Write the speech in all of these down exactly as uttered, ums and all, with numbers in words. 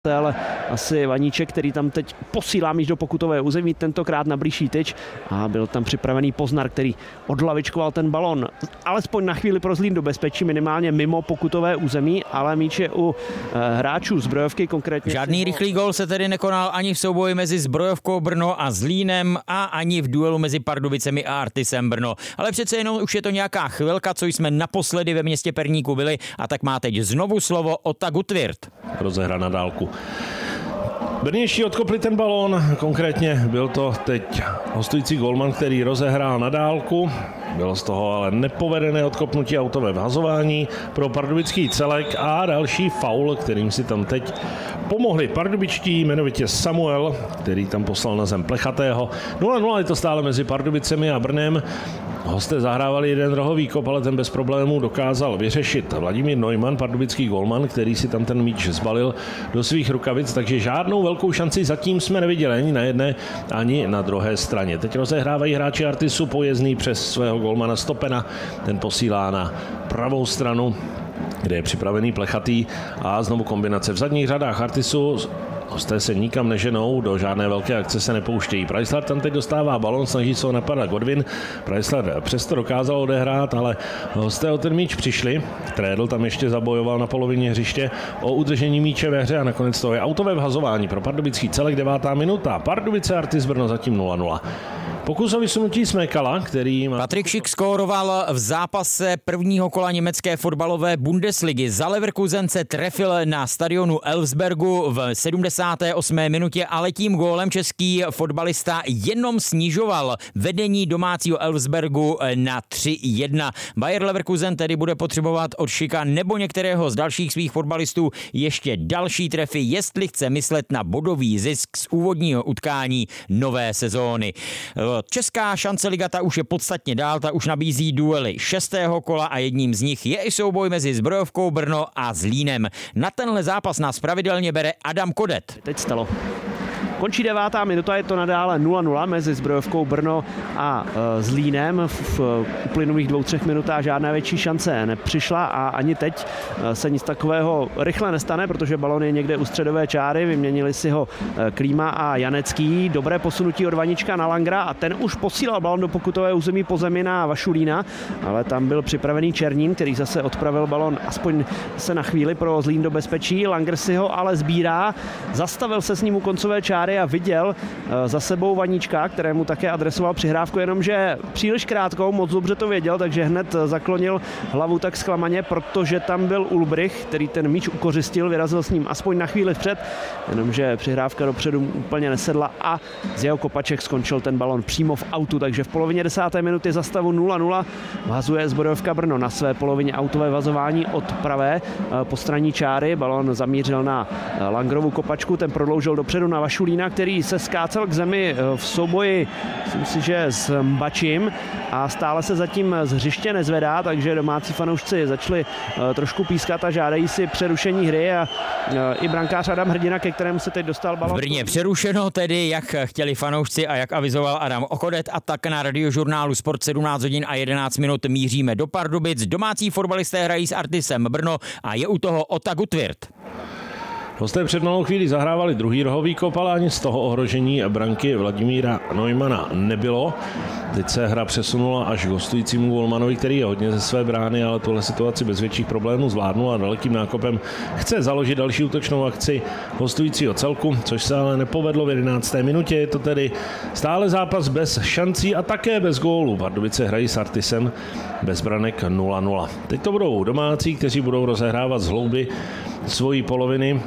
ale asi Vaníček, který tam teď posílá míč do pokutové území, tentokrát na blížší tyč a byl tam připravený Poznar, který odlavičkoval ten balon. Alespoň na chvíli pro Zlín do bezpečí, minimálně mimo pokutové území, ale míč je u e, hráčů Zbrojovky konkrétně. Žádný rychlý gól se tedy nekonal ani v souboji mezi Zbrojovkou Brno a Zlínem a ani v duelu mezi Pardubicemi a Artisem Brno. Ale přece jenom už je to nějaká chvilka, co jsme naposledy ve městě Perníku byli, a tak má teď znovu slovo Ota Gutwirth. Rozehra na dálku. Brnější odkopli ten balón, konkrétně byl to teď hostující golman, který rozehrál na dálku. Bylo z toho ale nepovedené odkopnutí autové vhazování pro pardubický celek a další faul, kterým si tam teď pomohli pardubičtí, jmenovitě Samuel, který tam poslal na zem Plechatého. nula nula je to stále mezi Pardubicemi a Brnem. Hosté zahrávali jeden rohový kop, ale ten bez problémů dokázal vyřešit Vladimír Neumann, pardubický golman, který si tam ten míč zbalil do svých rukavic, takže žádnou velkou šanci zatím jsme neviděli ani na jedné, ani na druhé straně. Teď rozehrávají hráči Artisu Pojezdný přes svého golmana Stopena, ten posílá na pravou stranu, kde je připravený Plechatý a znovu kombinace v zadních řadách Artisu. Hosté se nikam neženou, do žádné velké akce se nepouštějí. Preissler tam teď dostává balon, snaží se ho napadat Godwin. Preissler přesto dokázal odehrát, ale hosté o ten míč přišli. Trédl tam ještě zabojoval na polovině hřiště o udržení míče ve hře a nakonec to je autové vhazování pro pardubický celek, devátá minuta. Pardubice Artis Brno zatím nula nula. Pokus o vysunutí Smekala, který má... Patrik Schick skóroval v zápase prvního kola německé fotbalové Bundesligy. Za Leverkusen se trefil na stadionu Elfsbergu v sedmdesáté osmé minutě, ale tím gólem český fotbalista jenom snižoval vedení domácího Elfsbergu na tři jedna. Bayer Leverkusen tedy bude potřebovat od Schicka nebo některého z dalších svých fotbalistů ještě další trefy, jestli chce myslet na bodový zisk z úvodního utkání nové sezóny. Česká šance liga, ta už je podstatně dál, ta už nabízí duely šestého kola a jedním z nich je i souboj mezi Zbrojovkou Brno a Zlínem. Na tenhle zápas nás pravidelně bere Adam Kodet. Teď stalo. Končí devátá minuta, je to nadále nula nula mezi Zbrojovkou Brno a e, Zlínem. V, v uplynulých dvou, třech minutách žádná větší šance nepřišla a ani teď e, se nic takového rychle nestane, protože balon je někde u středové čáry, vyměnili si ho e, Klíma a Janecký. Dobré posunutí od Vaníčka na Langra a ten už posílal balon do pokutové území po zemi na Vašulína, ale tam byl připravený Černín, který zase odpravil balon aspoň se na chvíli pro Zlín do bezpečí. Langer si ho ale sbírá, zastavil se s ním u koncové čáry a viděl za sebou Vaníčka, kterému také adresoval přihrávku, jenomže příliš krátkou, moc dobře to věděl, takže hned zaklonil hlavu tak zklamaně, protože tam byl Ulbrich, který ten míč ukořistil, vyrazil s ním aspoň na chvíli vpřed, jenomže přihrávka dopředu úplně nesedla a z jeho kopaček skončil ten balon přímo v autu, takže v polovině desáté minuty za stavu nula nula vhazuje Zbrojovka Brno na své polovině autové vazování od pravé postranní čáry, balon zamířil na Langrovu kopačku, ten prodloužil dopředu na Vašulína, který se skácel k zemi v souboji, myslím si, že s Mbačím a stále se zatím z hřiště nezvedá, takže domácí fanoušci začali trošku pískat a žádají si přerušení hry a i brankář Adam Hrdina, ke kterému se teď dostal balon. V Brně přerušeno tedy, jak chtěli fanoušci a jak avizoval Adam Kodet, a tak na radiožurnálu Sport sedmnáct hodin a jedenáct minut míříme do Pardubic. Domácí fotbalisté hrají s Artisem Brno a je u toho Ota Gutwirth. Hosté před malou chvíli zahrávali druhý rohový kop, ale ani z toho ohrožení branky Vladimíra Neumanna nebylo. Teď se hra přesunula až k hostujícímu golmanovi, který je hodně ze své brány, ale tuhle situaci bez větších problémů zvládnul a dalekým nákopem chce založit další útočnou akci hostujícího celku, což se ale nepovedlo v jedenácté minutě. Je to tedy stále zápas bez šancí a také bez gólů. Pardubice hrají s Artisem bez branek nula nula. Teď to budou domácí, kteří budou rozehrávat z hlouby svojí poloviny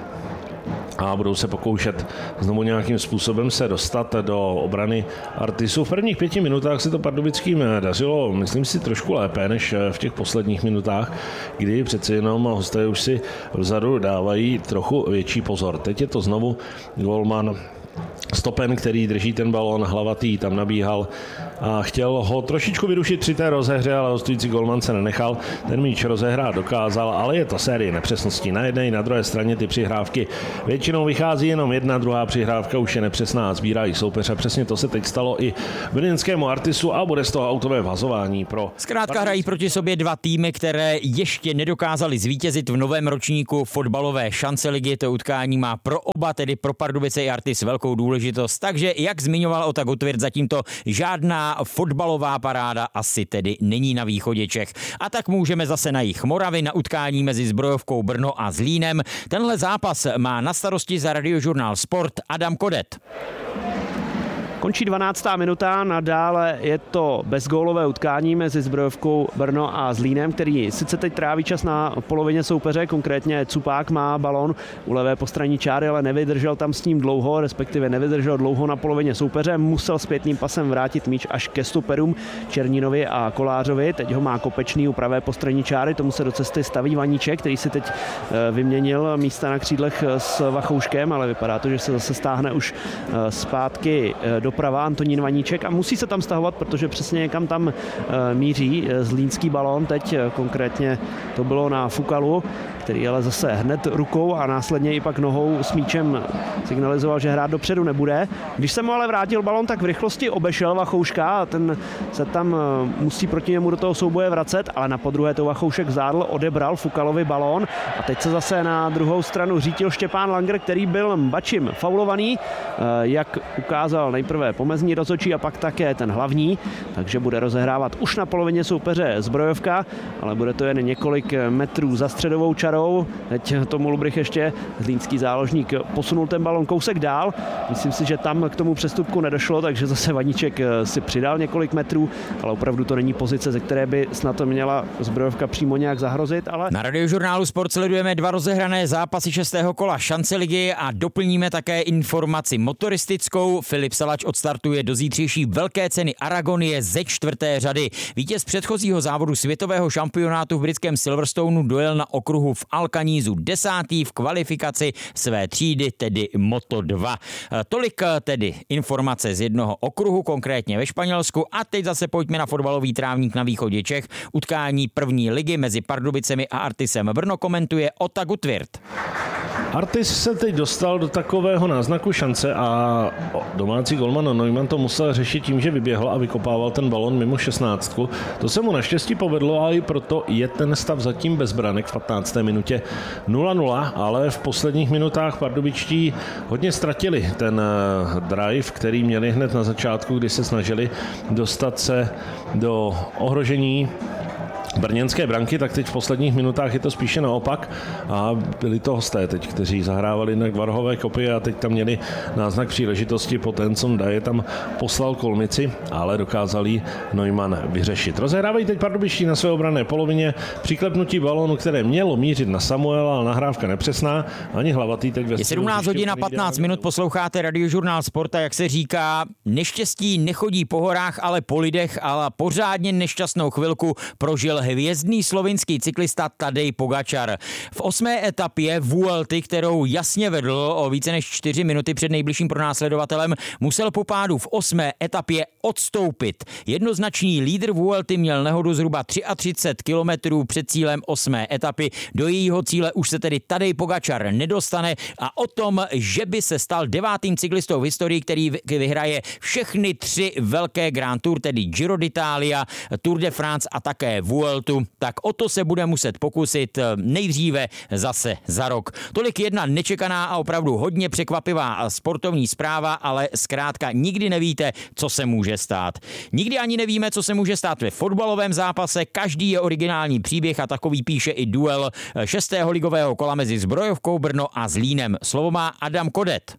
a budou se pokoušet znovu nějakým způsobem se dostat do obrany Artisu. V prvních pěti minutách se to pardubickým dařilo, myslím si, trošku lépe než v těch posledních minutách, kdy přeci jenom hosté už si vzadu dávají trochu větší pozor. Teď je to znovu golman Stopen, který drží ten balón, Hlavatý tam nabíhal a chtěl ho trošičku vyrušit při té rozehře, ale hostující golman se nenechal ten míč rozehrát dokázal, ale je to série nepřesností. Na jedné i na druhé straně ty přihrávky většinou vychází jenom jedna, druhá přihrávka už je nepřesná a sbírá i soupeř a přesně to se teď stalo i brněnskému Artisu a bude z toho autové vhazování pro... Zkrátka hrají proti sobě dva týmy, které ještě nedokázali zvítězit v novém ročníku fotbalové šance ligy. To utkání má pro oba, tedy pro Pardubice i Artis, velkou důležitost. Takže, jak zmiňoval Ota Gotwirth, zatím to žádná fotbalová paráda asi tedy není na východě Čech. A tak můžeme zase na jih Moravy na utkání mezi Zbrojovkou Brno a Zlínem. Tenhle zápas má na starosti za Radiožurnál Sport Adam Kodet. Končí dvanáctá minuta, nadále je to bezgólové utkání mezi Zbrojovkou Brno a Zlínem, který sice teď tráví čas na polovině soupeře, konkrétně Cupák má balón u levé postranní čáry, ale nevydržel tam s ním dlouho, respektive nevydržel dlouho na polovině soupeře, musel zpětným pasem vrátit míč až ke stoperům Černínovi a Kolářovi, teď ho má Kopečný u pravé postranní čáry, tomu se do cesty staví Vaníček, který si teď vyměnil místa na křídlech s Vachouškem, ale vypadá to, že se zase stáhne už zpátky do doprava Antonín Vaníček a musí se tam stahovat, protože přesně někam tam míří zlínský balón, teď konkrétně to bylo na Fukalu, který ale zase hned rukou a následně i pak nohou s míčem signalizoval, že hrát dopředu nebude. Když se mu ale vrátil balón, tak v rychlosti obešel Vachouška a ten se tam musí proti němu do toho souboje vracet, ale na podruhé to Vachoušek zádl, odebral Fukalovi balón a teď se zase na druhou stranu řítil Štěpán Langer, který byl Mbačim faulovaný, jak ukázal nejprve pomezní rozhodčí a pak také ten hlavní, takže bude rozehrávat už na polovině soupeře Zbrojovka, ale bude to jen několik metrů za středovou čarou. Teď Tom Ulbrich ještě, zlínský záložník, posunul ten balon kousek dál. Myslím si, že tam k tomu přestupku nedošlo, takže zase Vaníček si přidal několik metrů, ale opravdu to není pozice, ze které by snad měla Zbrojovka přímo nějak zahrozit. Ale... Na Radiožurnálu Sport sledujeme dva rozehrané zápasy šestého kola šance ligy a doplníme také informaci motoristickou. Filip Salač odstartuje do zítřejší velké ceny Aragonie ze čtvrté řady. Vítěz předchozího závodu světového šampionátu v britském Silverstoneu dojel na okruhu v Alcanízu desátý v kvalifikaci své třídy, tedy Moto dva. Tolik tedy informace z jednoho okruhu, konkrétně ve Španělsku. A teď zase pojďme na fotbalový trávník na východě Čech. Utkání první ligy mezi Pardubicemi a Artisem Brno komentuje Ota Gotwirth. Artis se teď dostal do takového náznaku šance a domácí golman Neumann to musel řešit tím, že vyběhl a vykopával ten balon mimo šestnáctku. To se mu naštěstí povedlo a i proto je ten stav zatím bez branek v patnácté minutě nula nula, ale v posledních minutách pardubičtí hodně ztratili ten drive, který měli hned na začátku, kdy se snažili dostat se do ohrožení brněnské branky, tak teď v posledních minutách je to spíše naopak a byli to hosté teď, kteří zahrávali na Varhové kopy a teď tam měli náznak příležitosti, Potenson Daje tam poslal kolmici, ale dokázali Neumann vyřešit. Rozehrávají teď pardubičtí na své obranné polovině, přiklepnutí balónu, které mělo mířit na Samuela, ale nahrávka nepřesná, ani Hlavatý teď ve Je sedmnáct hodin a patnáct minut, posloucháte Radiožurnál Sport a jak se říká, neštěstí nechodí po horách, ale po lidech, ale pořádně nešťastnou chvilku prožil hvězdný slovinský cyklista Tadej Pogačar. V osmé etapě Vuelty, kterou jasně vedl o více než čtyři minuty před nejbližším pronásledovatelem, musel po pádu v osmé etapě odstoupit. Jednoznačný lídr Vuelty měl nehodu zhruba třicet tři kilometrů před cílem osmé etapy. Do jejího cíle už se tedy Tadej Pogačar nedostane a o tom, že by se stal devátým cyklistou v historii, který vyhraje všechny tři velké Grand Tour, tedy Giro d'Italia, Tour de France a také Vueltu, tak o to se bude muset pokusit nejdříve zase za rok. Tolik jedna nečekaná a opravdu hodně překvapivá sportovní zpráva, ale zkrátka nikdy nevíte, co se může stát. Nikdy ani nevíme, co se může stát ve fotbalovém zápase, každý je originální příběh a takový píše i duel šestého ligového kola mezi Zbrojovkou Brno a Zlínem. Slovo má Adam Kodet.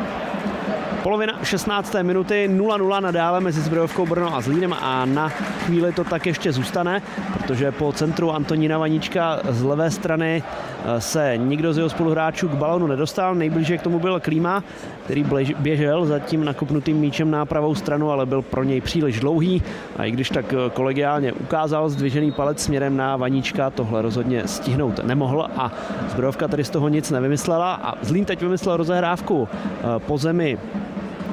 Polovina šestnácté minuty nula nula nadále mezi Zbrojovkou Brno a Zlínem a na chvíli to tak ještě zůstane, protože po centru Antonína Vaníčka z levé strany se nikdo z jeho spoluhráčů k balonu nedostal. Nejblíže k tomu byl Klíma, který běžel za tím nakopnutým míčem na pravou stranu, ale byl pro něj příliš dlouhý a i když tak kolegiálně ukázal zdvižený palec směrem na Vaníčka, tohle rozhodně stihnout nemohl a Zbrojovka tedy z toho nic nevymyslela a Zlín teď vymyslel rozehrávku po zemi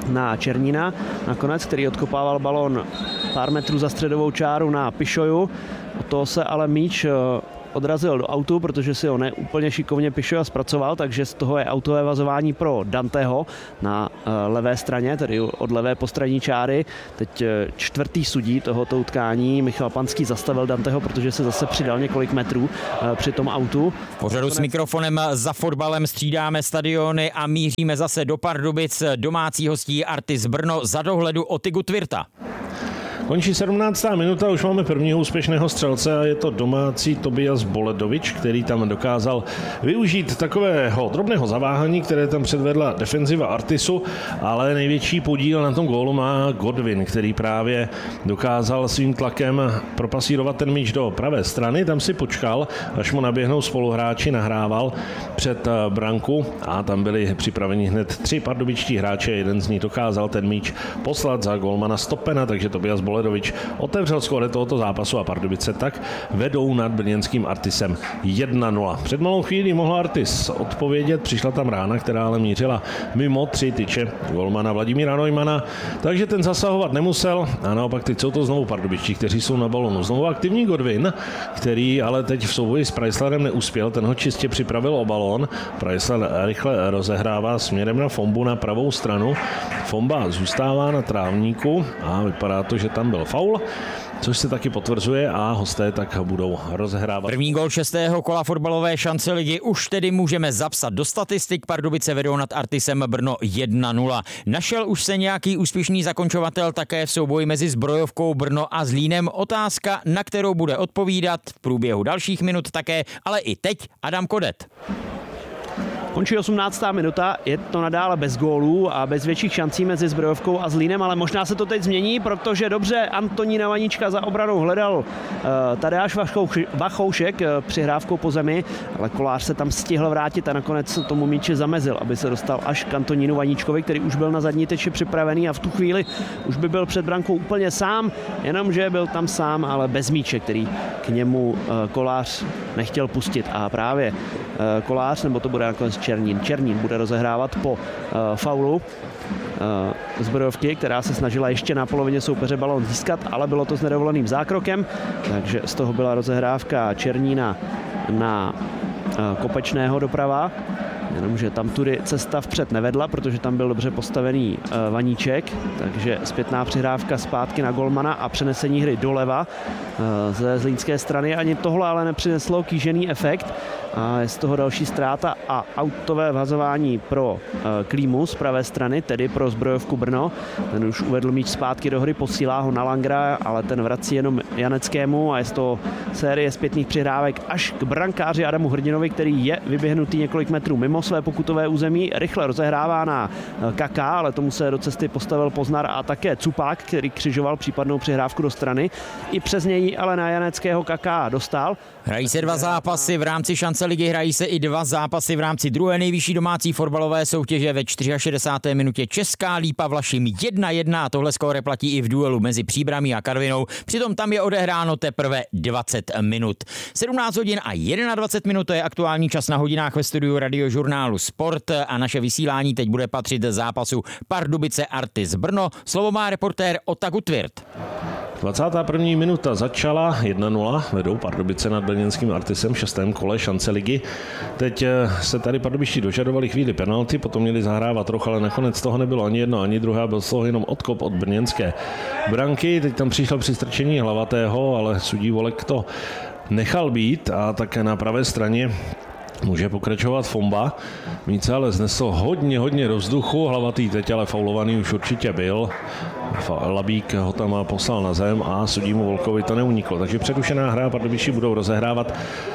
na Černína, nakonec, který odkopával balón pár metrů za středovou čáru na Pišoju. Od toho se ale míč odrazil do autu, protože si ho neúplně šikovně Pišoja zpracoval, takže z toho je autové vazování pro Danteho na levé straně, tedy od levé postranní čáry. Teď čtvrtý sudí tohoto utkání, Michal Panský, zastavil Danteho, protože se zase přidal několik metrů při tom autu. V pořadu s mikrofonem za fotbalem střídáme stadiony a míříme zase do Pardubic. Domácí hostí Artis Brno za dohledu Otigu Tvirta. Končí sedmnáctá minuta, už máme prvního úspěšného střelce a je to domácí Tobias Boledovič, který tam dokázal využít takového drobného zaváhání, které tam předvedla defenziva Artisu, ale největší podíl na tom gólu má Godwin, který právě dokázal svým tlakem propasírovat ten míč do pravé strany, tam si počkal, až mu naběhnou spoluhráči, nahrával před branku a tam byli připraveni hned tři pardubičtí hráče, jeden z nich dokázal ten míč poslat za golmana Stopena, takže Tobias Boledovič otevřel skóre tohoto zápasu a Pardubice tak vedou nad brněnským Artisem jedna nula. Před malou chvílí mohla Artis odpovědět, přišla tam rána, která ale mířila mimo tři tyče golmana Vladimíra Neumana, takže ten zasahovat nemusel a naopak teď jsou to znovu Pardubičtí, kteří jsou na balonu. Znovu aktivní Godwin, který ale teď v souboji s Preislerem neuspěl, ten ho čistě připravil o balón. Preisler rychle rozehrává směrem na Fombu na pravou stranu. Fomba zůstává na trávníku a vypadá to, že tam byl faul, což se taky potvrzuje a hosté tak budou rozehrávat. První gól šestého kola fotbalové šance ligy už tedy můžeme zapsat do statistik. Pardubice vedou nad Artisem Brno jedna nula. Našel už se nějaký úspěšný zakončovatel také v souboji mezi Zbrojovkou Brno a Zlínem. Otázka, na kterou bude odpovídat v průběhu dalších minut také, ale i teď Adam Kodet. Končí osmnáctá minuta, je to nadále bez gólů a bez větších šancí mezi Zbrojovkou a Zlínem, ale možná se to teď změní, protože dobře Antonína Vaníčka za obranou hledal uh, Tadeáš Vachoušek uh, přihrávkou po zemi, ale Kolář se tam stihl vrátit a nakonec tomu míči zamezil, aby se dostal až k Antonínu Vaníčkovi, který už byl na zadní teči připravený a v tu chvíli už by byl před brankou úplně sám, jenomže byl tam sám, ale bez míče, který k němu uh, Kolář nechtěl pustit a právě uh, Kolář, nebo to bude nakonec Černín. Černín bude rozehrávat po uh, faulu uh, Zbrojovky, která se snažila ještě na polovině soupeře balón získat, ale bylo to s nedovoleným zákrokem, takže z toho byla rozehrávka Černína na uh, Kopečného doprava. Jenomže tam tudy cesta vpřed nevedla, protože tam byl dobře postavený uh, Vaníček, takže zpětná přihrávka zpátky na golmana a přenesení hry doleva uh, ze zlínské strany. Ani tohle ale nepřineslo kýžený efekt a je z toho další ztráta a autové vhazování pro uh, Klímu z pravé strany, tedy pro Zbrojovku Brno. Ten už uvedl míč zpátky do hry, posílá ho na Langra, ale ten vrací jenom Janeckému a je z toho série zpětných přihrávek až k brankáři Adamu Hrdinovi, který je vyběhnutý několik metrů mimo své pokutové území, rychle rozehrává na Kaká, ale tomu se do cesty postavil Poznar a také Cupák, který křižoval případnou přihrávku do strany. I přes něj ale na Janeckého Kaká dostal. Hrají se dva zápasy v rámci šance ligy, hrají se i dva zápasy v rámci druhé nejvyšší domácí fotbalové soutěže. Ve šedesáté čtvrté minutě Česká Lípa Vlašim jedna jedna a tohle skóre platí i v duelu mezi Příbramí a Karvinou. Přitom tam je odehráno teprve dvacet minut. sedmnáct hodin a dvacet jedna minut, to je aktuální čas na hodinách ve studiu Radiožurnálu Sport a naše vysílání teď bude patřit zápasu Pardubice Artis Brno. Slovo má reportér Otagu Tvirt. dvacátá první minuta začala, jedna nula, vedou Pardubice nad brněnským Artisem v šestém kole šance ligy. Teď se tady pardubičtí dožadovali chvíli penalty, potom měli zahrávat roh, ale nakonec toho nebylo ani jedno, ani druhá, byl z toho jenom odkop od brněnské branky. Teď tam přišlo při strčení Hlavatého, ale sudí Volek to nechal být a také na pravé straně může pokračovat Fomba. Míce ale znesl hodně, hodně do vzduchu. Hlavatý teď ale faulovaný už určitě byl. Labík ho tam poslal na zem a sudímu Volkovi to neuniklo. Takže přerušená hra, pardubičtí budou rozehrávat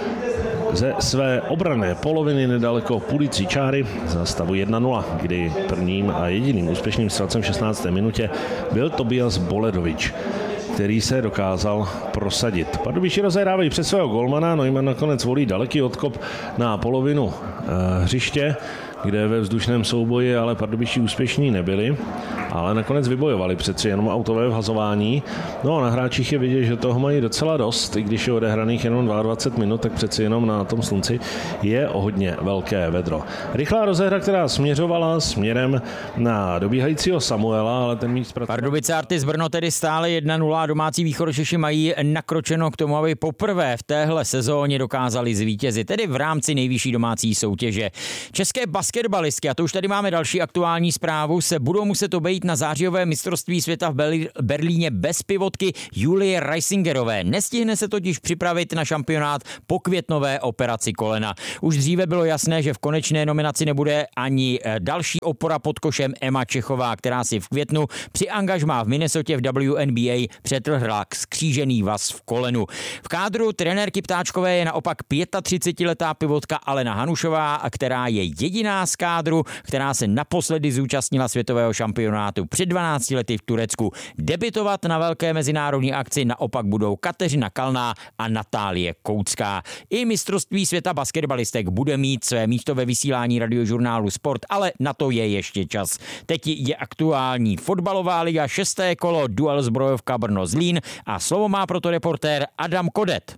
ze své obranné poloviny nedaleko půlicí čáry za stavu jedna nula, kdy prvním a jediným úspěšným střelcem v šestnácté minutě byl Tobias Boledovič, který se dokázal prosadit. Pardubičtí rozehrávají přes svého golmana, Neumann nakonec volí daleký odkop na polovinu e, hřiště, kde ve vzdušném souboji ale pardubičtí úspěšní nebyli. ale nakonec vybojovali přeci jenom autové vhazování. No a na hráčích je vidět, že toho mají docela dost, i když je odehraných jenom dvacet dva minut, tak přeci jenom na tom slunci je hodně velké vedro. Rychlá rozehra, která směřovala směrem na dobíhajícího Samuela, ale ten míč zpracoval. Pardubice Artis Brno tedy stále jedna nula, domácí Východočeši mají nakročeno k tomu, aby poprvé v téhle sezóně dokázali zvítězit, tedy v rámci nejvyšší domácí soutěže. České basketbalistky, a to už tady máme další aktuální zprávu, se budou muset obejít na zářijové mistrovství světa v Berlíně bez pivotky Julie Reisingerové. Nestihne se totiž připravit na šampionát po květnové operaci kolena. Už dříve bylo jasné, že v konečné nominaci nebude ani další opora pod košem Emma Čechová, která si v květnu při angažmá v Minnesotě v W N B A přetrhla skřížený vaz v kolenu. V kádru trenérky Ptáčkové je naopak třicetiletá pivotka Alena Hanušová, která je jediná z kádru, která se naposledy zúčastnila světového šampionátu před dvanácti lety v Turecku. Debitovat na velké mezinárodní akci naopak budou Kateřina Kalná a Natálie Koucká. I mistrovství světa basketbalistek bude mít své místo ve vysílání radiožurnálu Sport, ale na to je ještě čas. Teď je aktuální fotbalová liga, šesté kolo, duel Zbrojovka Brno Zlín a slovo má proto reportér Adam Kodet.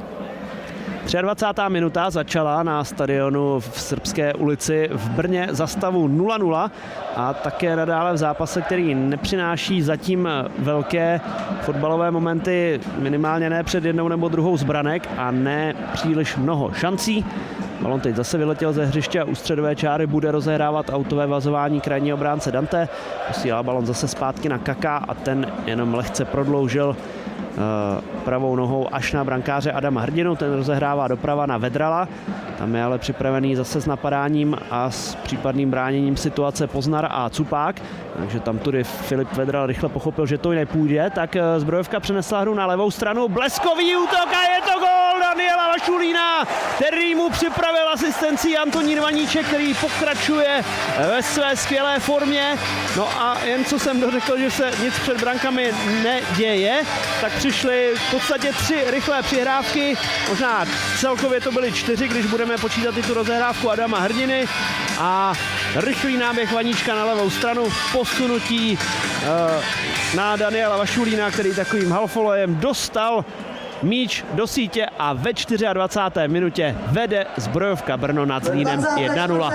dvacátá třetí minuta začala na stadionu v Srbské ulici v Brně za stavu nula nula a také nadále v zápase, který nepřináší zatím velké fotbalové momenty, minimálně ne před jednou nebo druhou z branek a ne příliš mnoho šancí. Balon teď zase vyletěl ze hřiště a u středové čáry bude rozehrávat autové vazování krajní obránce Dante. Posílá balon zase zpátky na Kaká a ten jenom lehce prodloužil pravou nohou až na brankáře Adama Hrdinu, ten rozehrává doprava na Vedrala, tam je ale připravený zase s napadáním a s případným bráněním situace Poznar a Cupák, takže tam tudy Filip Vedral rychle pochopil, že to nepůjde, tak Zbrojovka přenesla hru na levou stranu, bleskový útok a je to gól Daniela Vašulína, který mu připravil asistenci Antonín Vaníček, který pokračuje ve své skvělé formě. No a jen co jsem dořekl, že se nic před brankami neděje, tak přišly v podstatě tři rychlé přihrávky, možná celkově to byly čtyři, když budeme počítat i tu rozehrávku Adama Hrdiny a rychlý náběh Vaníčka na levou stranu, posunutí uh, na Daniela Vašulína, který takovým halfvolejem dostal míč do sítě a ve dvacáté čtvrté minutě vede Zbrojovka Brno nad Zlínem jedna nula.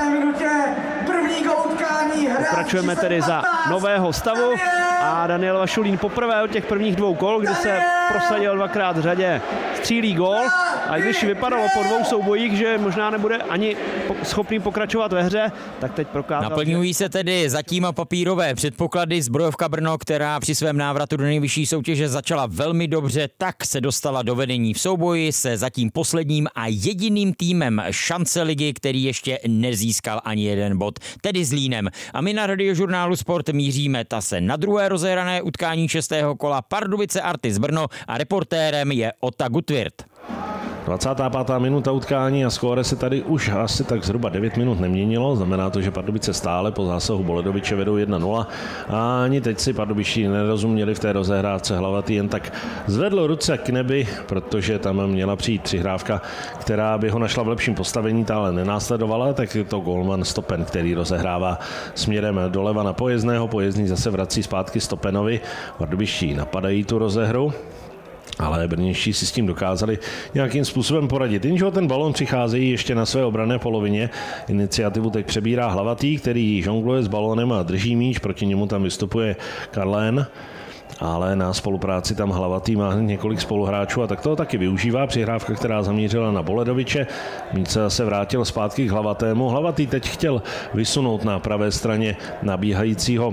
Pokračujeme tedy za nového stavu a Daniel Vašulín poprvé od těch prvních dvou kol, kdy se prosadil dvakrát v řadě, střílí gól a když vypadalo po dvou soubojích, že možná nebude ani schopný pokračovat ve hře, tak teď prokázal. Naplňují se tedy zatím papírové předpoklady. Zbrojovka Brno, která při svém návratu do nejvyšší soutěže začala velmi dobře, tak se dostala do vedení v souboji se zatím posledním a jediným týmem šance ligy, který ještě nezískal ani jeden bod, tedy Zlínem. A my na radiožurnálu Sport míříme tase na druhé rozehrané utkání šestého kola Pardubice Artis Brno a reportérem je Ota Gutwirth. dvacátá pátá minuta utkání a skóre se tady už asi tak zhruba devět minut neměnilo. Znamená to, že Pardubice stále po zásahu Boledoviče vedou jedna nula a ani teď si pardubičtí nerozuměli v té rozehrávce. Hlavatý jen tak zvedl ruce k nebi, protože tam měla přijít přihrávka, která by ho našla v lepším postavení, ta ale nenásledovala, tak je to golman Stopen, který rozehrává směrem doleva na Pojezdného. Pojezdný zase vrací zpátky Stopenovi. Pardubičtí napadají tu rozehru, ale brněnští si s tím dokázali nějakým způsobem poradit. Jenže ten balon přicházejí ještě na své obranné polovině. Iniciativu teď přebírá Hlavatý, který žongluje s balónem a drží míč, proti němu tam vystupuje Karlén. Ale na spolupráci tam Hlavatý má několik spoluhráčů a tak toho taky využívá. Přihrávka, která zamířila na Boledoviče. Míč se zase vrátil zpátky k Hlavatému. Hlavatý teď chtěl vysunout na pravé straně nabíhajícího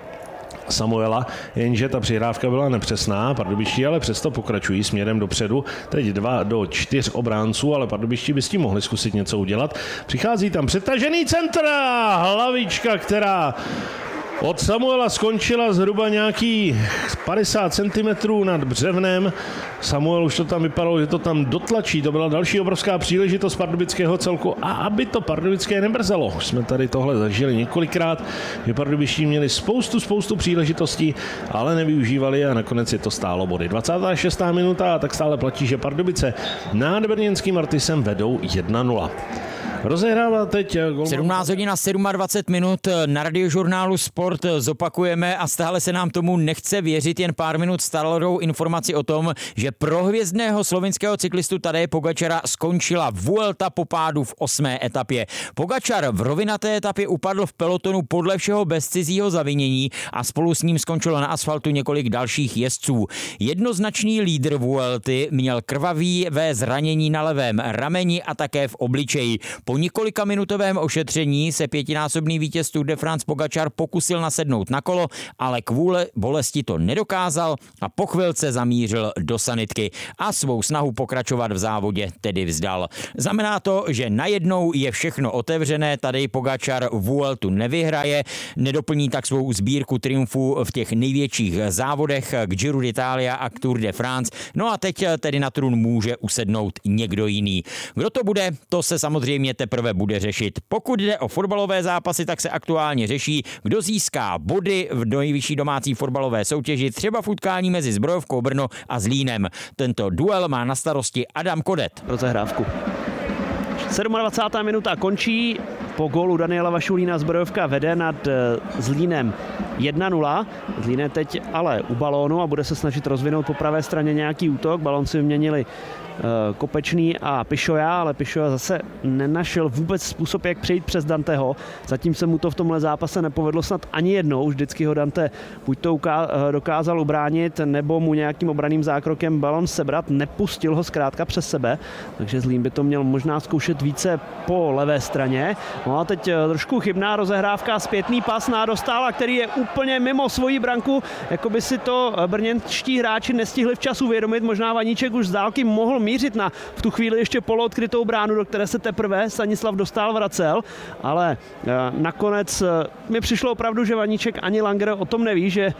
Samuela, jenže ta přihrávka byla nepřesná, pardubičtí ale přesto pokračují směrem dopředu, teď dva do čtyř obránců, ale pardubičtí by s tím mohli zkusit něco udělat. Přichází tam přetažený centr a hlavička, která od Samuela skončila zhruba nějaký padesát centimetrů nad břevnem. Samuel už to tam vypadalo, že to tam dotlačí. To byla další obrovská příležitost pardubického celku a aby to pardubické nebrzelo. Už jsme tady tohle zažili několikrát, že pardubičtí měli spoustu, spoustu příležitostí, ale nevyužívali a nakonec je to stálo body. dvacátá šestá minuta a tak stále platí, že Pardubice nad brněnským Artisem vedou jedna nula. Rozehrává teď golman. sedmnáct hodin a dvacet sedm minut na Radiožurnálu Sport zopakujeme a stále se nám tomu nechce věřit, jen pár minut starou informaci o tom, že pro hvězdného slovinského cyklistu Tadeje Pogačara skončila Vuelta po pádu v osmé etapě. Pogačar v rovinaté etapě upadl v pelotonu podle všeho bez cizího zavinění a spolu s ním skončilo na asfaltu několik dalších jezdců. Jednoznačný lídr Vuelty měl krvavý ve zranění na levém rameni a také v obličeji. Po několika minutovém ošetření se pětinásobný vítěz Tour de France Pogačar pokusil nasednout na kolo, ale kvůli bolesti to nedokázal a po chvilce zamířil do sanitky a svou snahu pokračovat v závodě tedy vzdal. Znamená to, že najednou je všechno otevřené, Tadej Pogačar Vueltu nevyhraje, nedoplní tak svou sbírku triumfů v těch největších závodech k Giro d'Italia a k Tour de France. No a teď tedy na trůn může usednout někdo jiný. Kdo to bude, to se samozřejmě teprve bude řešit. Pokud jde o fotbalové zápasy, tak se aktuálně řeší, kdo získá body v nejvyšší domácí fotbalové soutěži, třeba v utkání mezi Zbrojovkou Brno a Zlínem. Tento duel má na starosti Adam Kodet. Rozehrávku. dvacátá sedmá minuta končí. Po gólu Daniela Vašulína Zbrojovka vede nad Zlínem jedna nula. Zlín je teď ale u balónu a bude se snažit rozvinout po pravé straně nějaký útok. Balón si vyměnili Kopečný a Pišoja, ale Pišoja zase nenašel vůbec způsob, jak přejít přes Danteho. Zatím se mu to v tomhle zápase nepovedlo snad ani jednou. Vždycky ho Dante buď to dokázal ubránit, nebo mu nějakým obranným zákrokem balon sebrat. Nepustil ho zkrátka přes sebe, takže Zlín by to měl možná zkoušet více po levé straně. No a teď trošku chybná rozehrávka, zpětný pas na Dostála, který je úplně mimo svoji branku, jako by si to brněnští hráči nestihli včas uvědomit. Možná Vaníček už z dálky mohl mířit na v tu chvíli ještě poloodkrytou bránu, do které se teprve Stanislav Dostál vracel, ale e, nakonec e, mi přišlo opravdu, že Vaníček ani Langer o tom neví, že e,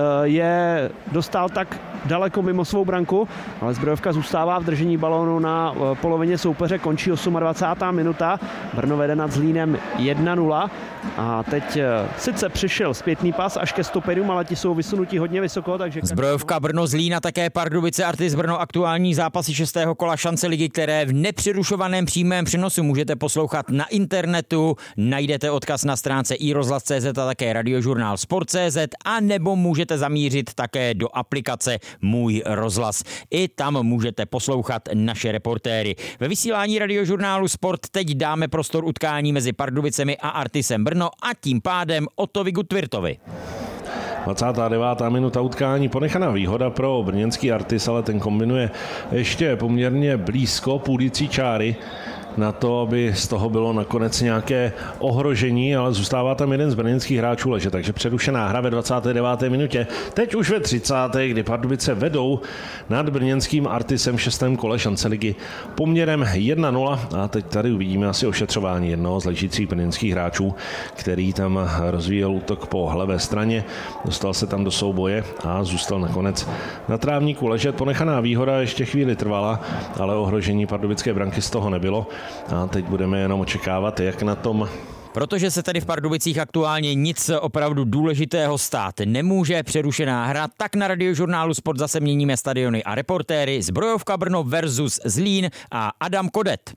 je Dostál tak daleko mimo svou branku, ale Zbrojovka zůstává v držení balónu na e, polovině soupeře, končí dvacátá osmá minuta, Brno vede nad Zlínem jedna nula a teď e, sice přišel zpětný pas až ke stoperům, ale ti jsou vysunutí hodně vysoko, takže... Zbrojovka Brno Zlín a také Pardubice Artis Brno, aktuální zápasy šestého kola šance ligy, které v nepřerušovaném přímém přenosu můžete poslouchat na internetu. Najdete odkaz na stránce i rozhlas tečka cé zet a také radiožurnál sport tečka cé zet a nebo můžete zamířit také do aplikace Můj rozhlas. I tam můžete poslouchat naše reportéry. Ve vysílání radiožurnálu Sport teď dáme prostor utkání mezi Pardubicemi a Artisem Brno a tím pádem Otovi Gutwirtovi. dvacátá devátá minuta utkání, ponechaná výhoda pro brněnský Artis, ale ten kombinuje ještě poměrně blízko půlící čáry na to, aby z toho bylo nakonec nějaké ohrožení, ale zůstává tam jeden z brněnských hráčů ležet, takže přerušená hra ve dvacáté deváté minutě. Teď už ve třicáté kdy Pardubice vedou nad brněnským Artisem v šestém kole šance ligy poměrem jedna nula a teď tady uvidíme asi ošetřování jednoho z ležících brněnských hráčů, který tam rozvíjel útok po levé straně, dostal se tam do souboje a zůstal nakonec na trávníku ležet. Ponechaná výhoda ještě chvíli trvala, ale ohrožení pardubické branky z toho nebylo. A teď budeme jenom očekávat, jak na tom. Protože se tady v Pardubicích aktuálně nic opravdu důležitého stát nemůže, přerušená hra, tak na radiožurnálu Sport zase měníme stadiony a reportéry. Zbrojovka Brno versus Zlín a Adam Kodet.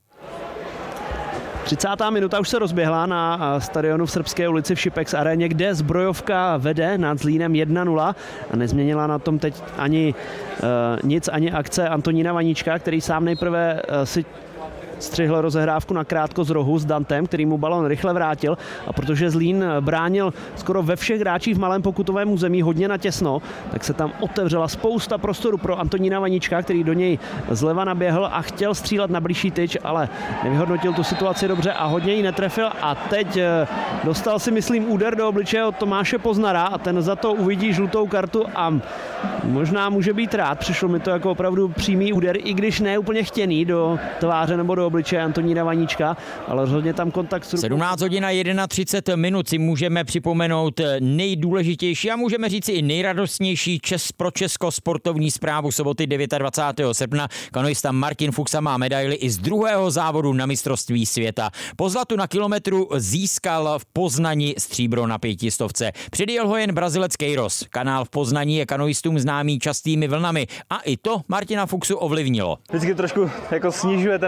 třicátá minuta už se rozběhla na stadionu v Srbské ulici v Šipex aréně, kde Zbrojovka vede nad Zlínem jedna nula a nezměnila na tom teď ani uh, nic, ani akce Antonína Vaníčka, který sám nejprve uh, si střihl rozehrávku na krátko z rohu s Dantem, který mu balon rychle vrátil, a protože Zlín bránil skoro ve všech hráčích v malém pokutovém území hodně natěsno, tak se tam otevřela spousta prostoru pro Antonína Vaníčka, který do něj zleva naběhl a chtěl střílet na blížší tyč, ale nevyhodnotil tu situaci dobře a hodně ji netrefil a teď dostal si, myslím, úder do obličeje od Tomáše Poznara a ten za to uvidí žlutou kartu a možná může být rád. Přišlo mi to jako opravdu přímý úder, i když ne úplně chtěný do tváře nebo do obličeje Antonína Vaníčka, ale rozhodně tam kontakt s sedmnáct hodin a třicet jedna minut si můžeme připomenout nejdůležitější a můžeme říct i nejradostnější čes pro Česko sportovní zprávu soboty dvacátého devátého srpna. Kanoista Martin Fuxa má medaili i z druhého závodu na mistrovství světa. Po zlatu na kilometru získal v Poznani stříbro na pětistovce. Předjel ho jen Brazilec Queiroz. Kanál v Poznani je kanoistům známý častými vlnami a i to Martina Fuxu ovlivnilo. Vždycky trošku jako snižuje ten můj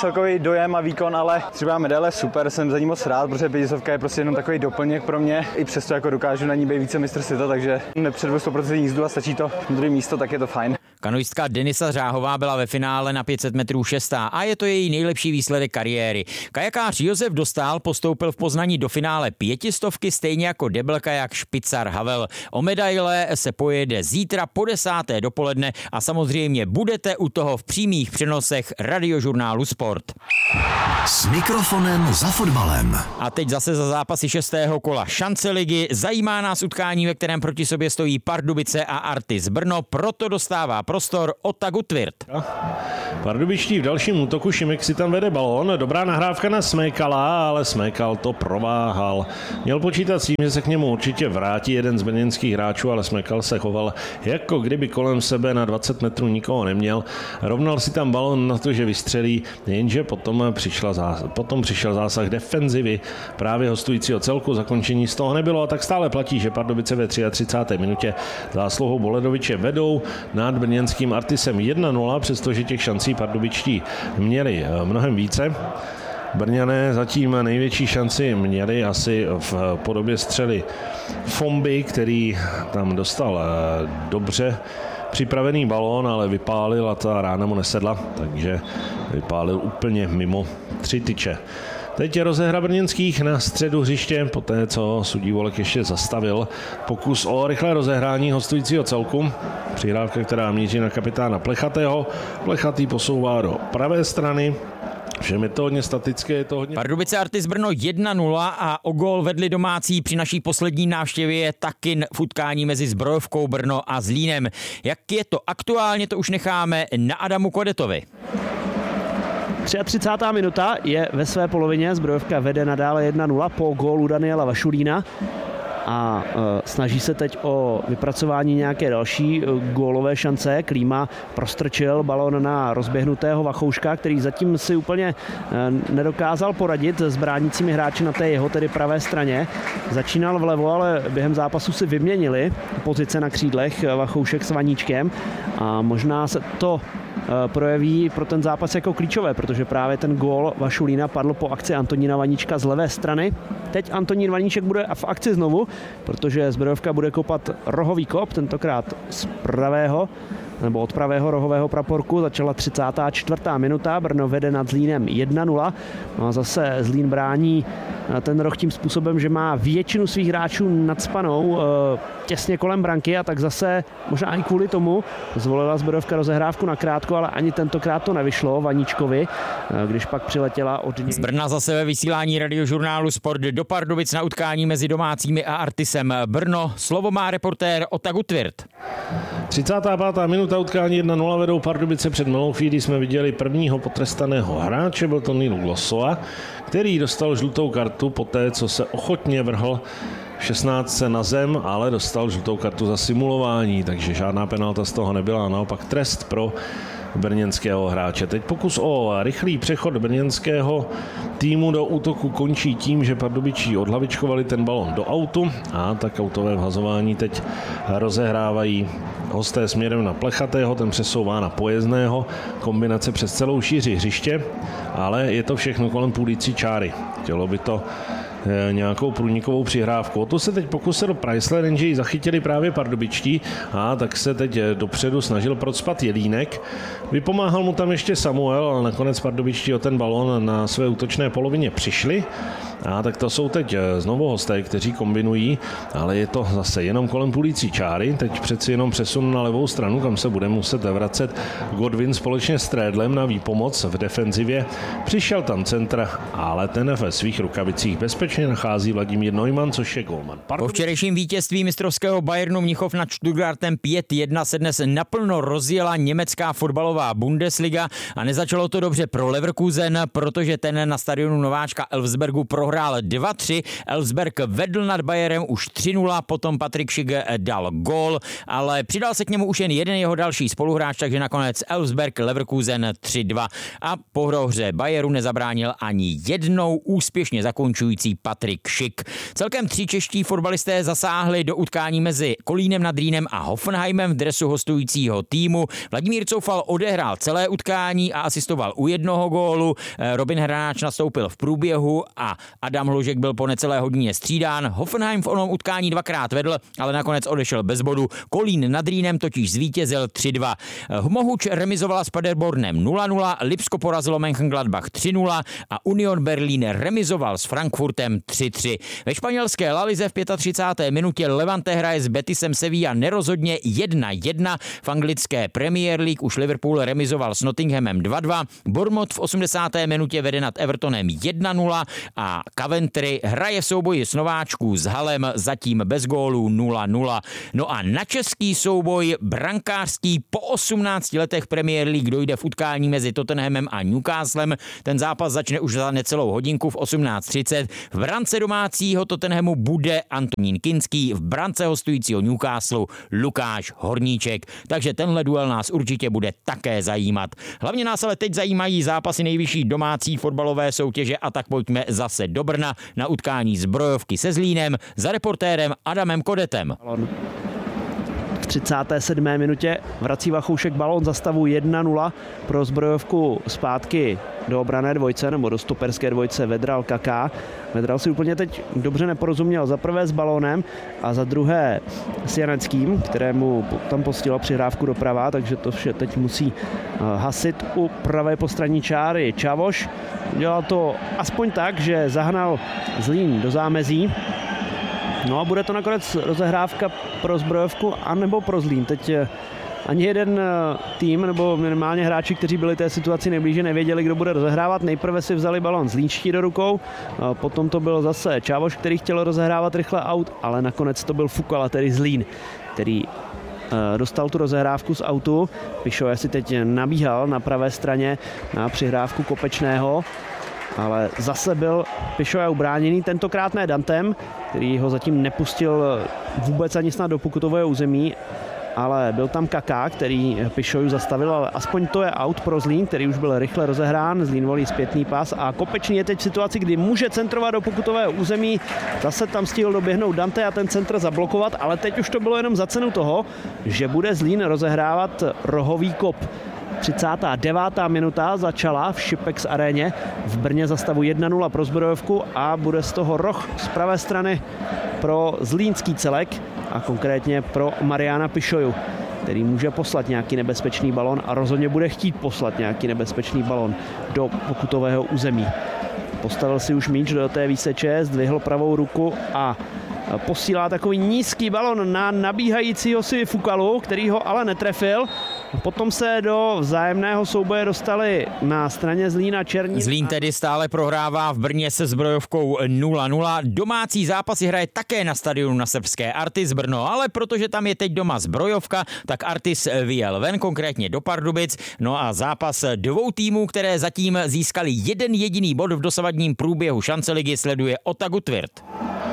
celkový dojem a výkon, ale třeba medaile super, jsem za ní moc rád, protože pětistovka je prostě jenom takový doplněk pro mě. I přesto jako dokážu na ní být více mistr světa, takže nepředvedu sto procent jízdu a stačí to druhé místo, tak je to fajn. Kanoistka Denisa Řáhová byla ve finále na pět set metrů šestá a je to její nejlepší výsledek kariéry. Kajakář Josef Dostál postoupil v Poznaní do finále pětistovky, stejně jako debelkajak Špicar Havel. O medaile se pojede zítra po desáté dopoledne a samozřejmě budete u toho v přímých přenosech Radiožurnálu Sport. S mikrofonem za fotbalem. A teď zase za zápasy šestého kola šance ligy. Zajímá nás utkání, ve kterém proti sobě stojí Pardubice a Artis Brno, proto dostává prostor Ota Gutwirth. Pardubičtí v dalším útoku, Šimek si tam vede balón, dobrá nahrávka na Smejkala, ale Smejkal to prováhal. Měl počítat s tím, že se k němu určitě vrátí jeden z brněnských hráčů, ale Smejkal se choval, jako kdyby kolem sebe na dvacet metrů nikoho neměl. Rovnal si tam balón na to, že vystřelí, jenže potom, přišla zás- potom přišel zásah defenzivy právě hostujícího celku, zakončení z toho nebylo a tak stále platí, že Pardubice ve třicáté třetí minutě zásluhou Boledoviče vedou nad brněnským Artisem jedna nula, přestože těch šancí pardubičtí měli mnohem více. Brňané zatím největší šanci měli asi v podobě střely Fomby, který tam dostal dobře připravený balón, ale vypálil a ta rána mu nesedla, takže vypálil úplně mimo tři tyče. Teď je rozehra brněnských na středu hřiště, poté co sudí Volek ještě zastavil pokus o rychlé rozehrání hostujícího celku. Přihrávka, která míří na kapitána Plechatého. Plechatý posouvá do pravé strany. Všem je to hodně statické, je to hodně... Pardubice Artis Brno jedna nula a o gól vedli domácí při naší poslední návštěvě taky v utkání mezi Zbrojovkou Brno a Zlínem. Jak je to aktuálně, to už necháme na Adamu Kodetovi. třicátá třetí minuta je ve své polovině, Zbrojovka vede nadále jedna nula po gólu Daniela Vašulína a e, snaží se teď o vypracování nějaké další e, gólové šance. Klíma prostrčil balon na rozběhnutého Vachouška, který zatím si úplně e, nedokázal poradit s bránícími hráči na té jeho, tedy pravé straně. Začínal vlevo, ale během zápasu si vyměnili pozice na křídlech Vachoušek s Vaníčkem a možná se to projeví pro ten zápas jako klíčové, protože právě ten gól Vašulína padl po akci Antonína Vaníčka z levé strany. Teď Antonín Vaníček bude v akci znovu, protože Zbrojovka bude kopat rohový kop, tentokrát z pravého nebo od pravého rohového praporku. Začala třicátá čtvrtá minuta, Brno vede nad Zlínem jedna nula. No a zase Zlín brání ten roh tím způsobem, že má většinu svých hráčů nadspanou těsně kolem branky a tak zase možná i kvůli tomu zvolila Zbrojovka rozehrávku na krátko, ale ani tentokrát to nevyšlo Vaníčkovi, když pak přiletěla od něj. Z Brna zase ve vysílání Radiožurnálu Sport do Pardubic na utkání mezi domácími a Artisem Brno. Slovo má reportér Ota Gutwirth. třicátá pátá minuta utkání jedna nula vedou Pardubice. Před malou chvílí jsme viděli prvního potrestaného hráče, byl to Nilo Glossova, který dostal žlutou kartu poté, co se ochotně vrhl v šestnáctce na zem, ale dostal žlutou kartu za simulování, takže žádná penalta z toho nebyla, naopak trest pro brněnského hráče. Teď pokus o rychlý přechod brněnského týmu do útoku končí tím, že pardubičí odhlavičkovali ten balon do autu a tak autové vhazování teď rozehrávají hosté směrem na Plechatého, ten přesouvá na Pojezdného, kombinace přes celou šíři hřiště, ale je to všechno kolem půlící čáry. Chtělo by to nějakou průnikovou přihrávku. O to se teď pokusil Preissler, jenže ji zachytili právě pardubičtí a tak se teď dopředu snažil procpat Jelínek. Vypomáhal mu tam ještě Samuel, ale nakonec pardubičtí o ten balón na své útočné polovině přišli. A tak to jsou teď znovu hosté, kteří kombinují, ale je to zase jenom kolem půlící čáry. Teď přeci jenom přesun na levou stranu, kam se bude muset vracet Godwin společně s Trádlem na výpomoc v defenzivě. Přišel tam centr, ale ten ve svých rukavicích bezpečně nachází Vladimír Neumann, což je gólman. Po včerejším vítězství mistrovského Bayernu Mnichov nad Stuttgartem pět jedna se dnes naplno rozjela německá fotbalová Bundesliga a nezačalo to dobře pro Leverkusen, protože ten na stadionu nováčka Elfsbergu prohrál prohrál dva tři, Elfsberg vedl nad Bayerem už tři nula, potom Patrik Schick dal gól, ale přidal se k němu už jen jeden jeho další spoluhráč, takže nakonec Elfsberg Leverkusen tři dva a po hře Bayeru nezabránil ani jednou úspěšně zakončující Patrik Schick. Celkem tři čeští fotbalisté zasáhli do utkání mezi Kolínem nad Rýnem a Hoffenheimem v dresu hostujícího týmu. Vladimír Coufal odehrál celé utkání a asistoval u jednoho gólu. Robin Hranáč nastoupil v průběhu a Adam Hložek byl po necelé hodině střídán. Hoffenheim v onom utkání dvakrát vedl, ale nakonec odešel bez bodu. Kolín nad Rýnem totiž zvítězil tři dva. Mohuč remizovala s Paderbornem nula nula, Lipsko porazilo Mönchengladbach tři nula a Union Berlin remizoval s Frankfurtem tři tři. Ve španělské La Lize v třicáté páté minutě Levante hraje s Betisem Sevilla nerozhodně jedna jedna. V anglické Premier League už Liverpool remizoval s Nottinghamem dva dva. Bournemouth v osmdesáté minutě vede nad Evertonem jedna nula a Coventry hraje v souboji s nováčků s Halem zatím bez gólů nula nula. No a na český souboj brankářský po osmnácti letech Premier League dojde v utkání mezi Tottenhamem a Newcastlem. Ten zápas začne už za necelou hodinku v osmnáct třicet. V brance domácího Tottenhamu bude Antonín Kinský, v brance hostujícího Newcastle Lukáš Horníček. Takže tenhle duel nás určitě bude také zajímat. Hlavně nás ale teď zajímají zápasy nejvyšší domácí fotbalové soutěže a tak pojďme zase do Brna na utkání Zbrojovky se Zlínem za reportérem Adamem Kodetem. V třicáté sedmé minutě vrací Vachoušek balón za stavu jedna nula pro Zbrojovku zpátky do obrané dvojce nebo do stoperské dvojce Vedral Kaká. Vedral si úplně teď dobře neporozuměl za prvé s balónem a za druhé s Janeckým, kterému tam postihlo přihrávku doprava, takže to vše teď musí hasit u pravé postranní čáry. Čavoš dělal to aspoň tak, že zahnal Zlín do zámezí. No a bude to nakonec rozehrávka pro Zbrojovku anebo pro Zlín. Teď ani jeden tým nebo minimálně hráči, kteří byli té situaci nejblíže, nevěděli, kdo bude rozehrávat. Nejprve si vzali balón zlínští do rukou, potom to byl zase Čávoš, který chtěl rozehrávat rychle aut, ale nakonec to byl Fukala, tedy Zlín, který dostal tu rozehrávku z autu. Pišoje si teď nabíhal na pravé straně na přihrávku Kopečného, ale zase byl Pišoje ubráněný, tentokrát ne Dantem, který ho zatím nepustil vůbec ani snad do pokutového území, ale byl tam Kaká, který Pišoju zastavil, ale aspoň to je aut pro Zlín, který už byl rychle rozehrán. Zlín volí zpětný pas a Kopečný je teď v situaci, kdy může centrovat do pokutového území. Zase tam stihl doběhnout Dante a ten centr zablokovat, ale teď už to bylo jenom za cenu toho, že bude Zlín rozehrávat rohový kop. třicátá devátá minuta začala v Šipex aréně v Brně za stavu jedna nula pro Zbrojovku a bude z toho roh z pravé strany pro zlínský celek a konkrétně pro Mariana Pišoju, který může poslat nějaký nebezpečný balon a rozhodně bude chtít poslat nějaký nebezpečný balon do pokutového území. Postavil si už míč do té výseče, zdvihl pravou ruku a posílá takový nízký balon na nabíhajícího si Fukalu, který ho ale netrefil. Potom se do vzájemného souboje dostali na straně Zlína Černí. Zlín tedy stále prohrává v Brně se Zbrojovkou nula nula. Domácí zápasy hraje také na stadionu na srbské Artis Brno, ale protože tam je teď doma Zbrojovka, tak Artis vyjel ven, konkrétně do Pardubic. No a zápas dvou týmů, které zatím získali jeden jediný bod v dosavadním průběhu šance ligy, sleduje Otagu Tvirt.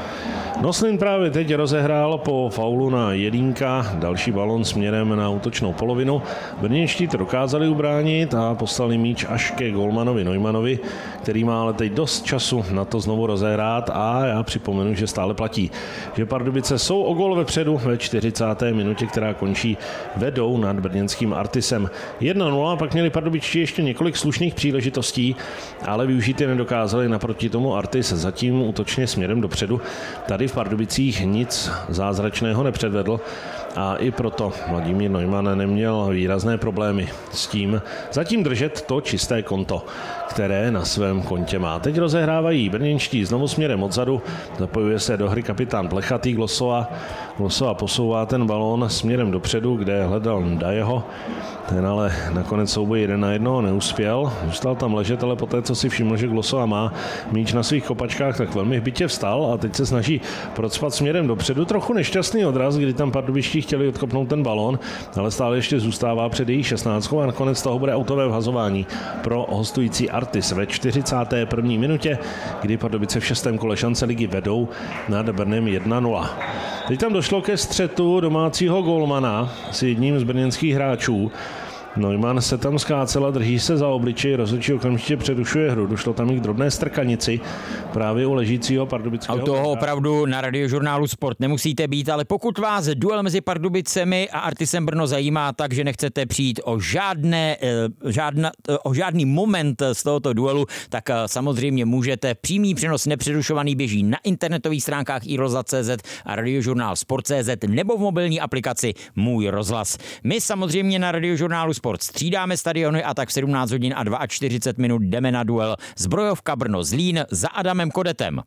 Noslin právě teď rozehrál po faulu na Jedínka další balon směrem na útočnou polovinu. Brněnští to dokázali ubránit a poslali míč až ke golmanovi Neumannovi, který má ale teď dost času na to znovu rozehrát a já připomenu, že stále platí, že Pardubice jsou o gól vepředu ve čtyřicáté minutě, která končí vedou nad brněnským Artisem jedna nula, pak měli pardubičtí ještě několik slušných příležitostí, ale využít je nedokázali, naproti tomu Artis zatím útočně směrem dopředu. Tady v Pardubicích nic zázračného nepředvedl a i proto Vladimír Neumann neměl výrazné problémy s tím zatím držet to čisté konto, které na svém kontě má. Teď rozehrávají brněnští znovu směrem odzadu, zapojuje se do hry kapitán Plechatý. Glosova. Glosova posouvá ten balón směrem dopředu, kde hledal Ndajeho. Ten ale nakonec souboj jeden na jednoho neuspěl. Zůstal tam ležet, ale poté, co si všiml, že Glosova má míč na svých kopačkách, tak velmi hbitě vstal a teď se snaží procpat směrem dopředu. Trochu nešťastný odraz, kdy tam pardubičtí chtěli odkopnout ten balón, ale stále ještě zůstává před jejich šestnáctkou a nakonec toho bude autové vhazování pro hostující Artis ve čtyřicáté první minutě, kdy Pardubice v šestém kole šance ligy vedou nad Brnem jedna nula. Teď tam došlo ke střetu domácího gólmana s jedním z brněnských hráčů. Neumann se tam skácel a drží se za obličej, rozhodčí okamžitě přerušuje hru. Došlo tam i k drobné strkanici právě u ležícího pardubického. A toho opravdu na Radiožurnálu Sport nemusíte být, ale pokud vás duel mezi Pardubicemi a Artisem Brno zajímá, takže nechcete přijít o, žádné, žádna, o žádný moment z tohoto duelu, tak samozřejmě můžete. Přímý přenos nepřerušovaný běží na internetových stránkách i rozhlas tečka cé zet a Radiožurnál Sport tečka cé zet nebo v mobilní aplikaci Můj rozhlas. My samozřejmě na Radiožurnálu Sport střídáme stadiony a tak v sedmnáct hodin a čtyřicet dva minut jdeme na duel Zbrojovka Brno Zlín za Adamem Kodetem.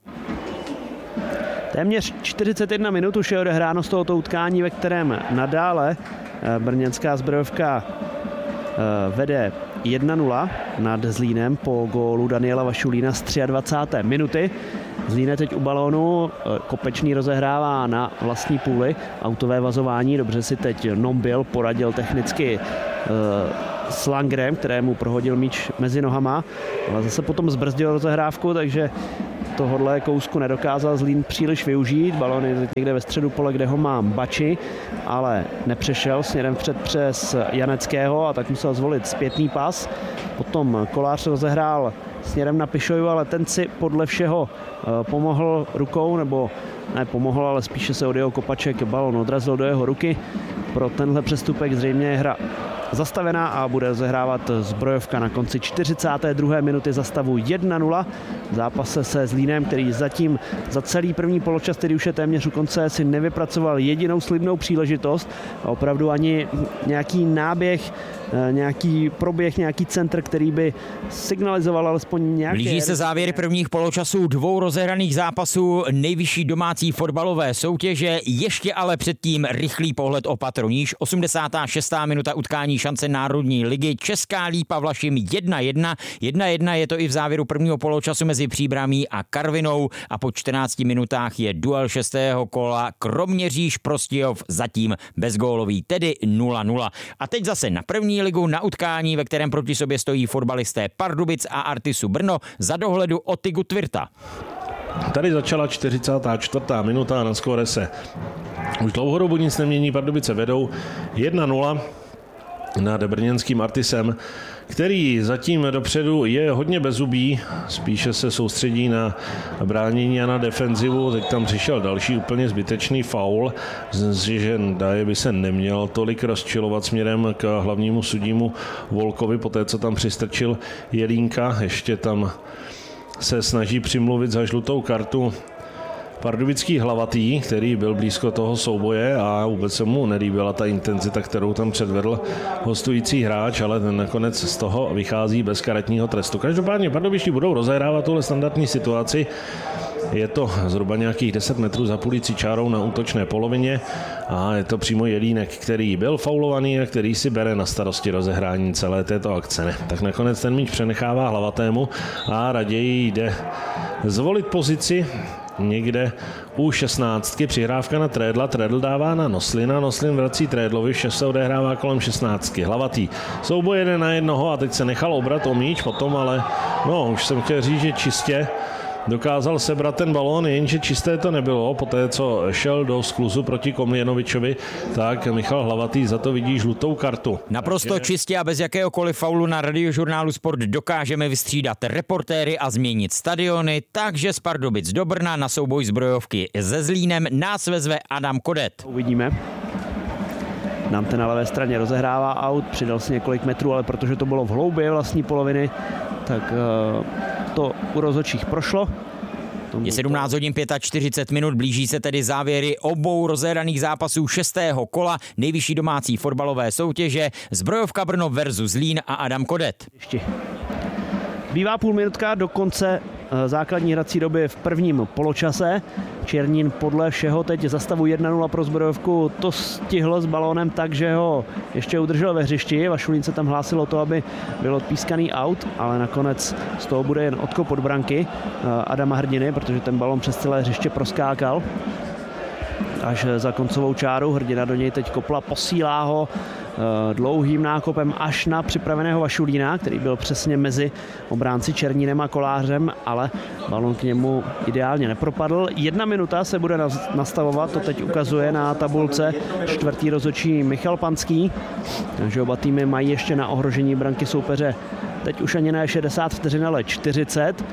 Téměř čtyřicet jedna minut už je odehráno z tohoto utkání, ve kterém nadále brněnská Zbrojovka vede jedna nula nad Zlínem po gólu Daniela Vašulína z dvacáté třetí minuty. Zlín je teď u balónu, Kopečný rozehrává na vlastní půli, autové vazování, dobře si teď Nombil poradil technicky s Langrem, kterému prohodil míč mezi nohama, ale zase potom zbrzdil rozehrávku, takže tohodle kousku nedokázal Zlín příliš využít. Balón je někde ve středu pole, kde ho má Bači, ale nepřešel směrem vpřed přes Janeckého a tak musel zvolit zpětný pas. Potom Kolář rozehrál směrem na Pišoju, ale ten si podle všeho pomohl rukou, nebo ne pomohl, ale spíše se od jeho kopaček balón odrazil do jeho ruky. Pro tenhle přestupek zřejmě je hra zastavená a bude rozehrávat Zbrojovka na konci čtyřicáté druhé minuty za stavu jedna nula. V zápase se Zlínem, který zatím za celý první poločas, který už je téměř u konce, si nevypracoval jedinou slibnou příležitost a opravdu ani nějaký náběh, nějaký proběh, nějaký centr, který by signalizoval alespoň nějaké... Blíží se závěry prvních poločasů dvou rozehraných zápasů nejvyšší domácí fotbalové soutěže, ještě ale předtím rychlý pohled o patroníž. osmdesátá šestá minuta utkání šance Národní ligy. Česká Lípa Vlašim jedna jedna. jedna jedna je to i v závěru prvního poločasu mezi Příbramí a Karvinou a po čtrnácti minutách je duel šestého kola Kroměříž Prostějov zatím bezgólový, tedy nula nula. A teď zase na první ligu, na utkání, ve kterém proti sobě stojí fotbalisté Pardubic a Artisu Brno za dohledu Otigu Tvirta. Tady začala čtyřicátá čtvrtá minuta a na skóre se už dlouhodobu nic nemění. Pardubice vedou jedna nula nad brněnským Artisem, který zatím dopředu je hodně bezzubý, spíše se soustředí na bránění a na defenzivu. Teď tam přišel další úplně zbytečný faul, že Daje by se neměl tolik rozčilovat směrem k hlavnímu sudímu Volkovi, poté co tam přistrčil Jelínka. Ještě tam se snaží přimluvit za žlutou kartu pardubický Hlavatý, který byl blízko toho souboje a vůbec se mu nelíbila ta intenzita, kterou tam předvedl hostující hráč, ale ten nakonec z toho vychází bez karetního trestu. Každopádně pardubičtí budou rozehrávat tuhle standardní situaci. Je to zhruba nějakých deset metrů za půlící čárou na útočné polovině a je to přímo Jelínek, který byl faulovaný a který si bere na starosti rozehrání celé této akce. Ne. Tak nakonec ten míč přenechává Hlavatému a raději jde zvolit pozici někde u šestnáctky, přihrávka na Trédla, Trédl dává na Noslina, Noslin vrací Trédlovi, vše se odehrává kolem šestnáctky. Hlavatý souboj jeden na jednoho a teď se nechal obrat o míč, potom ale, no už jsem chtěl říct, že čistě dokázal sebrat ten balón, jenže čisté to nebylo. Poté, co šel do skluzu proti Komljenovičovi, tak Michal Hlavatý za to vidí žlutou kartu. Naprosto Takže... čistě a bez jakéhokoliv faulu na Radiožurnálu Sport dokážeme vystřídat reportéry a změnit stadiony, takže z Pardubic do Brna na souboj Zbrojovky se Zlínem nás vezve Adam Kodet. Uvidíme. Dante na levé straně rozehrává aut, přidal si několik metrů, ale protože to bylo v hloubě vlastní poloviny, tak uh, to u rozhodčích prošlo. Je sedmnáct hodin čtyřicet pět minut, blíží se tedy závěry obou rozehraných zápasů šestého kola nejvyšší domácí fotbalové soutěže Zbrojovka Brno versus Zlín a Adam Kodet. Ještě. Bývá půl minutka do konce základní hrací doby v prvním poločase. Černín podle všeho teď za stavu jedna nula pro Zbrojovku to stihl s balónem tak, že ho ještě udržel ve hřišti. Vašulín se tam hlásil o to, aby byl odpískaný out, ale nakonec z toho bude jen odkop od branky Adama Hrdiny, protože ten balón přes celé hřiště proskákal. až za koncovou čáru. Hrdina do něj teď kopla, posílá ho dlouhým nákopem až na připraveného Vašulína, který byl přesně mezi obránci Černínem a Kolářem, ale balon k němu ideálně nepropadl. Jedna minuta se bude nastavovat, to teď ukazuje na tabulce čtvrtý rozhodčí Michal Panský, takže oba týmy mají ještě na ohrožení branky soupeře teď už ani ne šedesát vteřin, ale čtyřicet.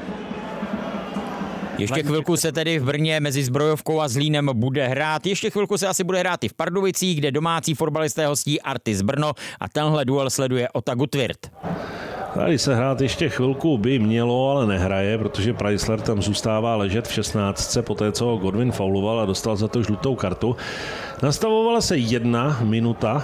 Ještě chvilku se tedy v Brně mezi Zbrojovkou a Zlínem bude hrát. Ještě chvilku se asi bude hrát i v Pardubicích, kde domácí fotbalisté hostí Artis Brno a tenhle duel sleduje Ota Gutwirth. Tady se hrát ještě chvilku by mělo, ale nehraje, protože Preissler tam zůstává ležet v šestnáctce poté, co ho Godwin fauloval a dostal za to žlutou kartu. Nastavovala se jedna minuta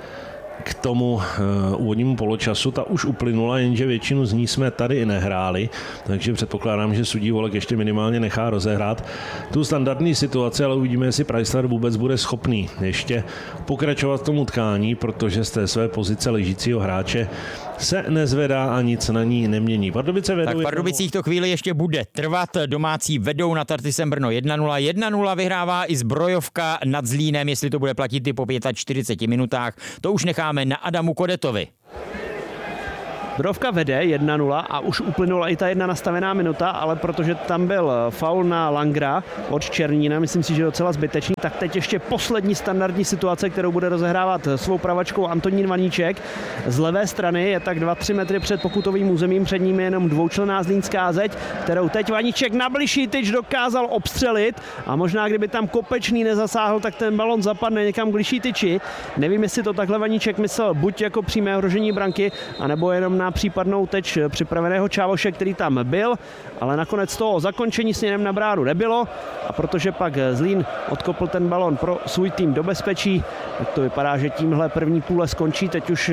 k tomu uh, úvodnímu poločasu, ta už uplynula, jenže většinu z ní jsme tady i nehráli, takže předpokládám, že sudí Volek ještě minimálně nechá rozehrát tu standardní situaci, ale uvidíme, jestli Preissler vůbec bude schopný ještě pokračovat v tom utkání, protože z té své pozice ležícího hráče se nezvedá a nic na ní nemění. Pardubice vedou. Tak v Pardubicích to chvíli ještě bude trvat. Domácí vedou nad Artisem Brno jedna nula. jedna nula vyhrává i Zbrojovka nad Zlínem, jestli to bude platit i po čtyřiceti pěti minutách. To už necháme na Adamu Kodetovi. Zbrojovka vede jedna nula a už uplynula i ta jedna nastavená minuta, ale protože tam byl faul na Langra od Černína, myslím si, že docela zbytečný, tak teď ještě poslední standardní situace, kterou bude rozehrávat svou pravačkou Antonín Vaníček. Z levé strany je tak dva tři metry před pokutovým územím, před ním je jenom dvoučlenná zlínská zeď, kterou teď Vaníček na bližší tyč dokázal obstřelit a možná kdyby tam Kopečný nezasáhl, tak ten balon zapadne někam k bližší tyči. Nevím, jestli to takhle Vaníček myslel buď jako přímé ohrožení branky, anebo jenom na případnou teč připraveného Čávoše, který tam byl, ale nakonec toho zakončení směrem na bránu nebylo a protože pak Zlín odkopl ten balon pro svůj tým do bezpečí, tak to vypadá, že tímhle první půle skončí. Teď už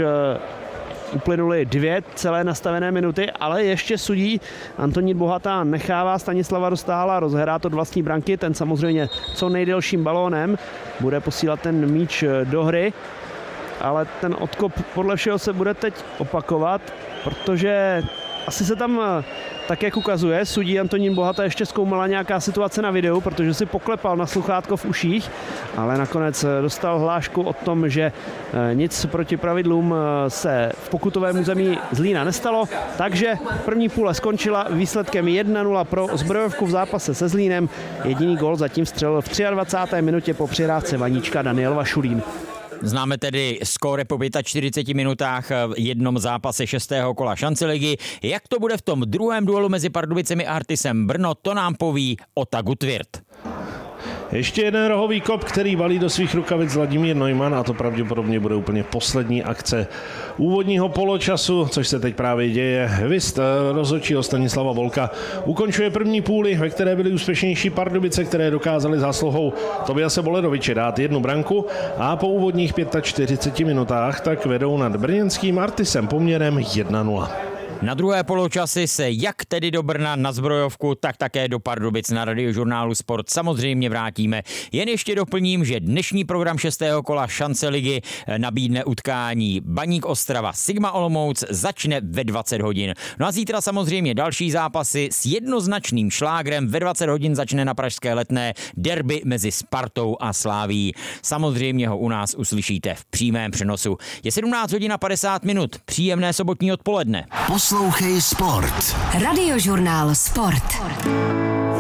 uplynuly dvě celé nastavené minuty, ale ještě sudí Antonín Bohatá nechává Stanislava Dostála rozhrát od vlastní branky, ten samozřejmě co nejdelším balónem bude posílat ten míč do hry, ale ten odkop podle všeho se bude teď opakovat, protože asi se tam, tak jak ukazuje, sudí Antonín Bohatá ještě zkoumala nějaká situace na videu, protože si poklepal na sluchátko v uších, ale nakonec dostal hlášku o tom, že nic proti pravidlům se v pokutovém území Zlína nestalo, takže první půle skončila výsledkem jedna nula pro Zbrojovku v zápase se Zlínem. Jediný gól zatím střelil v dvacáté třetí minutě po přihrávce Vaníčka Daniel Vašulín. Známe tedy skóre po čtyřiceti pěti minutách v jednom zápase šestého kola šanceligy. Jak to bude v tom druhém duelu mezi Pardubicemi a Artisem Brno, to nám poví Ota Gutwirth. Ještě jeden rohový kop, který valí do svých rukavic Vladimír Neumann a to pravděpodobně bude úplně poslední akce úvodního poločasu, což se teď právě děje. Vist rozhodčího Stanislava Volka ukončuje první půli, ve které byly úspěšnější Pardubice, které dokázaly zásluhou Tobiase Boleroviče dát jednu branku a po úvodních čtyřiceti pěti minutách tak vedou nad brněnským Artisem poměrem jedna nula. Na druhé poločasy se jak tedy do Brna na Zbrojovku, tak také do Pardubic na Radiožurnálu Sport samozřejmě vrátíme. Jen ještě doplním, že dnešní program šestého kola šance ligy nabídne utkání Baník Ostrava Sigma Olomouc, začne ve dvacet hodin. No a zítra samozřejmě další zápasy s jednoznačným šlágrem. Ve dvacet hodin začne na pražské Letné derby mezi Spartou a Slavií. Samozřejmě ho u nás uslyšíte v přímém přenosu. Je sedmnáct hodin a padesát minut. Příjemné sobotní odpoledne. Poslouchej Sport. Radiožurnál Sport.